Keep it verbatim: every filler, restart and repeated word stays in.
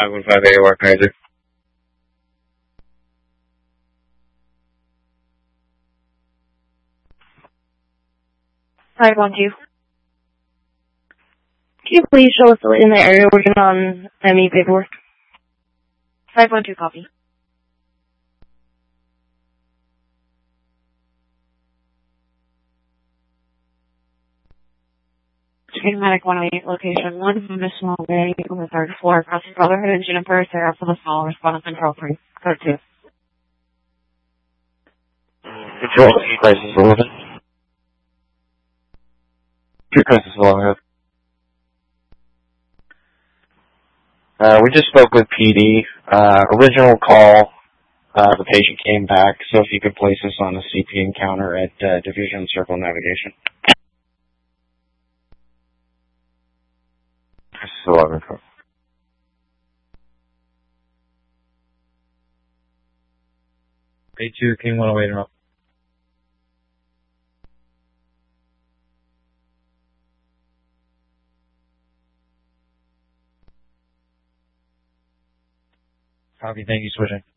five one five A O R Kaiser. five one two. Can you please show us in the area working on M E paperwork? five one two copy. Medic one oh eight, location one, Mission Bay, on the third floor, across from Brotherhood and Juniper, Sarah for the fall, responding control three, code two. Control two, crisis eleven. Two crisis eleven. Uh, we just spoke with P D. Uh, original call, uh, the patient came back, so if you could place us on a C P encounter at uh, Division Circle Navigation. eleven. A two, King one oh eight and up. Copy, thank you, switching.